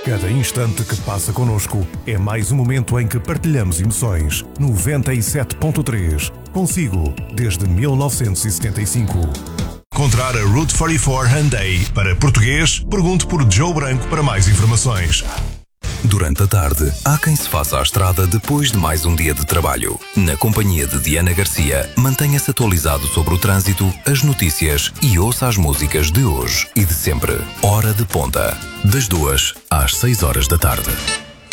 Cada instante que passa connosco é mais um momento em que partilhamos emoções. 97.3. Consigo, desde 1975. Encontrar a Route 44 Hyundai. Para português, pergunte por Joe Branco para mais informações. Durante a tarde, há quem se faça à estrada depois de mais um dia de trabalho. Na companhia de Diana Garcia, mantenha-se atualizado sobre o trânsito, as notícias e ouça as músicas de hoje e de sempre. Hora de Ponta. Das 2 às 6 horas da tarde.